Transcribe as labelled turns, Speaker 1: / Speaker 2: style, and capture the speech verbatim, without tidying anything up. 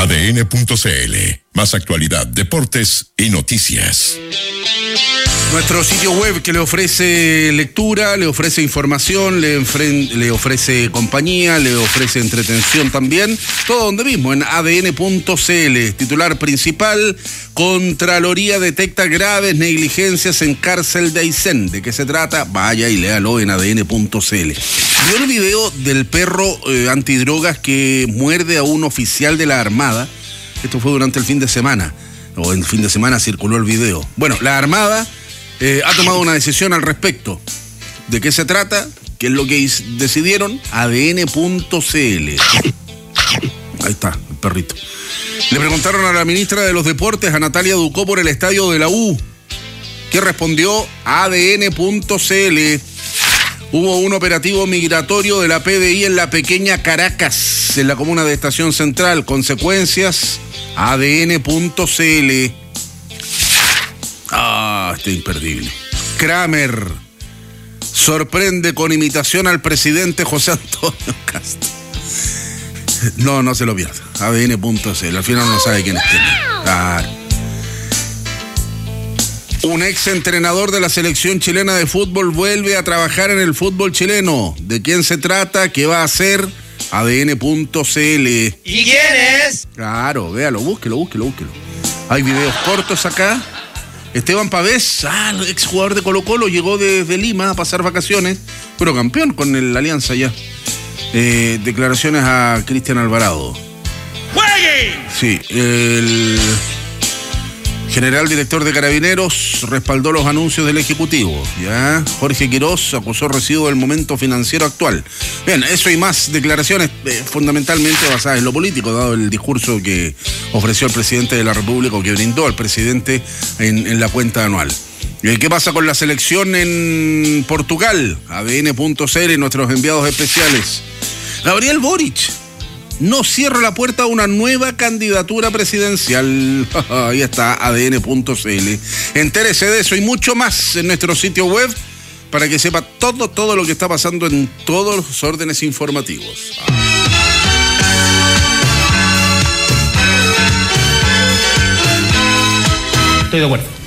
Speaker 1: D N punto C L. Más actualidad, deportes y noticias.
Speaker 2: Nuestro sitio web que le ofrece lectura, le ofrece información, le, enfren- le ofrece compañía, le ofrece entretención también. Todo donde mismo, en A D N punto C L. Titular principal: Contraloría detecta graves negligencias en cárcel de Aysén. ¿De qué se trata? Vaya y léalo en A D N punto C L. ¿Vio el video del perro eh, antidrogas que muerde a un oficial de la Armada? Esto fue durante el fin de semana. O en fin de semana circuló el video. Bueno, la Armada Eh, ha tomado una decisión al respecto. ¿De qué se trata? ¿Qué es lo que is- decidieron? A D N punto C L. Ahí está, el perrito. Le preguntaron a la ministra de los Deportes, a Natalia Ducó, por el estadio de la U. ¿Qué respondió? A D N punto C L. Hubo un operativo migratorio de la P D I en la pequeña Caracas, en la comuna de Estación Central. Consecuencias, A D N punto C L. Ah, este imperdible. Kramer sorprende con imitación al presidente José Antonio Castro. No, no se lo pierda. A D N punto C L. Al final no sabe quién es quién. Claro. Un ex entrenador de la selección chilena de fútbol vuelve a trabajar en el fútbol chileno. ¿De quién se trata? ¿Qué va a hacer? A D N punto C L.
Speaker 3: ¿Y quién es?
Speaker 2: Claro, véalo, búsquelo, búsquelo, búsquelo. Hay videos cortos acá. Esteban Pavés, ah, el exjugador de Colo-Colo, llegó desde Lima a pasar vacaciones, pero campeón con el Alianza ya. Eh, declaraciones a Cristian Alvarado.
Speaker 3: ¡Juegue!
Speaker 2: Sí, el general director de Carabineros respaldó los anuncios del Ejecutivo. ¿Ya? Jorge Quirós acusó residuo del momento financiero actual. Bien, eso y más declaraciones eh, fundamentalmente basadas en lo político, dado el discurso que ofreció el presidente de la República, o que brindó al presidente en, en la cuenta anual. Eh, ¿Qué pasa con la selección en Portugal? A D N punto C L, nuestros enviados especiales. Gabriel Boric no cierra la puerta a una nueva candidatura presidencial. Ahí está, A D N punto C L. Entérese de eso y mucho más en nuestro sitio web para que sepa todo, todo lo que está pasando en todos los órdenes informativos.
Speaker 4: Estoy de acuerdo.